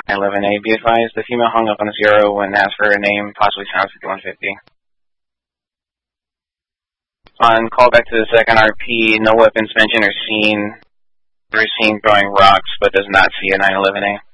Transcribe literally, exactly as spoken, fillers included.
nine eleven A, be advised, the female hung up on the zero when asked for her name, possibly sounds fifty-one fifty. On call back to the second R P, no weapons mentioned or seen. We're seen throwing rocks, but does not see a nine eleven A.